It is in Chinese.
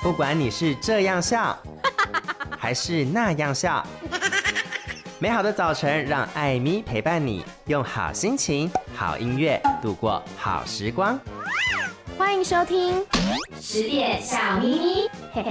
不管你是这样笑还是那样笑，美好的早晨让艾咪陪伴你，用好心情好音乐度过好时光。 欢迎收听10点小咪咪。